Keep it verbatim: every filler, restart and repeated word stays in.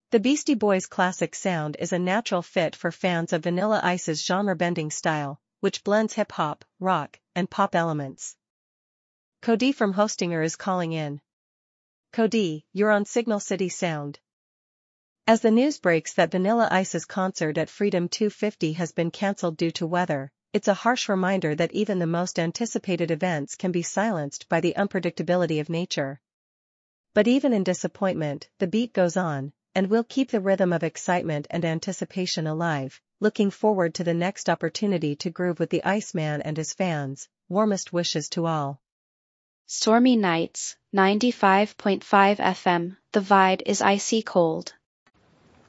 The Beastie Boys' classic sound is a natural fit for fans of Vanilla Ice's genre-bending style, which blends hip-hop, rock, and pop elements. Cody from Hostinger is calling in. Cody, you're on Signal City Sound. As the news breaks that Vanilla Ice's concert at Freedom two fifty has been cancelled due to weather, it's a harsh reminder that even the most anticipated events can be silenced by the unpredictability of nature. But even in disappointment, the beat goes on, and we'll keep the rhythm of excitement and anticipation alive, looking forward to the next opportunity to groove with the Iceman and his fans. Warmest wishes to all. Stormy nights, ninety-five point five F M, the vibe is icy cold.